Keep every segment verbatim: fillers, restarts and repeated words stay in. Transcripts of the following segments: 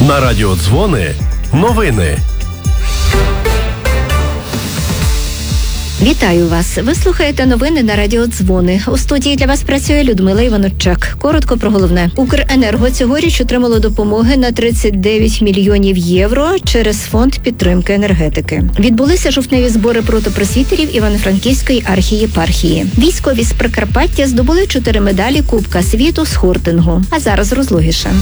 На радіо Дзвони новини. Вітаю вас. Ви слухаєте новини на радіо Дзвони. У студії для вас працює Людмила Іванчук. Коротко про головне. Укренерго цьогоріч отримало допомоги на тридцять дев'ять мільйонів євро через фонд підтримки енергетики. Відбулися жовтневі збори проти просвітерів Івано-Франківської архієпархії. Військові з Прикарпаття здобули чотири медалі Кубка світу з хортингу. А зараз розлогіше.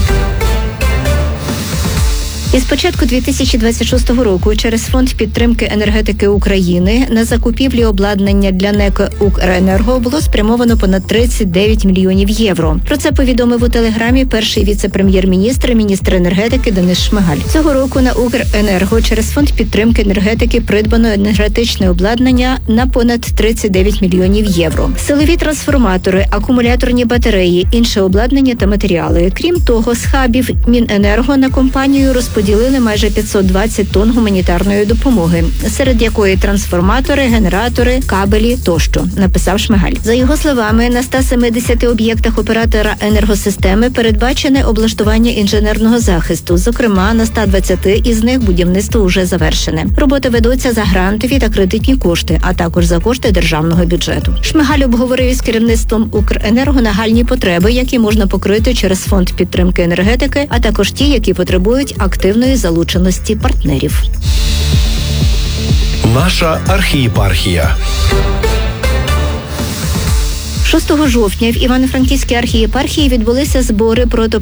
Із початку дві тисячі двадцять шостого року через Фонд підтримки енергетики України на закупівлі обладнання для НЕК «Укренерго» було спрямовано понад тридцять дев'ять мільйонів євро. Про це повідомив у телеграмі перший віце-прем'єр-міністр, міністр енергетики Денис Шмигаль. Цього року на «Укренерго» через Фонд підтримки енергетики придбано енергетичне обладнання на понад тридцять дев'ять мільйонів євро. Силові трансформатори, акумуляторні батареї, інше обладнання та матеріали. Крім того, з хабів Міненерго на компанію розподілили Поділили майже п'ятсот двадцять тонн гуманітарної допомоги, серед якої трансформатори, генератори, кабелі тощо, написав Шмигаль. За його словами, на ста семидесяти об'єктах оператора енергосистеми передбачене облаштування інженерного захисту. Зокрема, на ста двадцяти із них будівництво вже завершене. Роботи ведуться за грантові та кредитні кошти, а також за кошти державного бюджету. Шмигаль обговорив із керівництвом Укренерго нагальні потреби, які можна покрити через Фонд підтримки енергетики, а також ті, які потребують активної залученості партнерів. Наша архієпархія. шостого жовтня в Івано-Франківській архієпархії відбулися збори проти